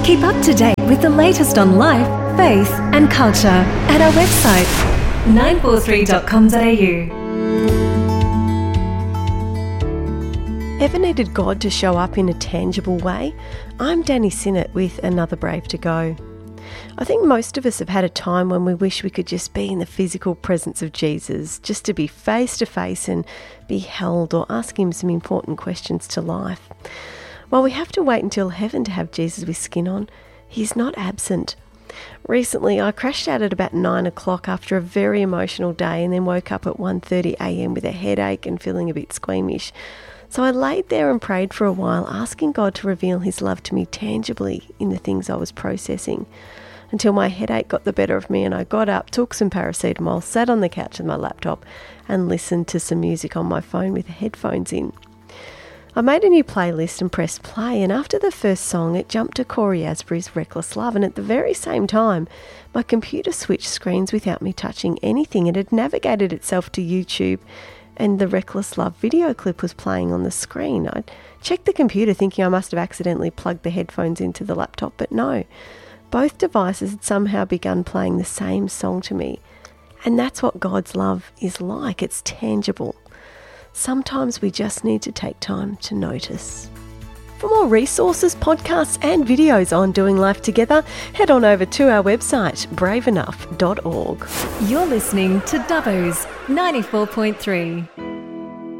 Keep up to date with the latest on life, faith and culture at our website 943.com.au. Ever needed God to show up in a tangible way? I'm Danny Sinnott with Another Brave to Go. I think most of us have had a time when we wish we could just be in the physical presence of Jesus, just to be face to face and be held or ask him some important questions to life. While we have to wait until heaven to have Jesus with skin on, he's not absent. Recently, I crashed out at about 9 o'clock after a very emotional day and then woke up at 1:30 a.m. with a headache and feeling a bit squeamish. So I laid there and prayed for a while, asking God to reveal his love to me tangibly in the things I was processing, until my headache got the better of me and I got up, took some paracetamol, sat on the couch with my laptop and listened to some music on my phone with headphones in. I made a new playlist and pressed play, and after the first song it jumped to Cory Asbury's Reckless Love, and at the very same time my computer switched screens without me touching anything. It had navigated itself to YouTube and the Reckless Love video clip was playing on the screen. I checked the computer thinking I must have accidentally plugged the headphones into the laptop, but no. Both devices had somehow begun playing the same song to me. And that's what God's love is like. It's tangible. Sometimes we just need to take time to notice. For more resources, podcasts and videos on doing life together, head on over to our website, braveenough.org. You're listening to Dubbo's 94.3.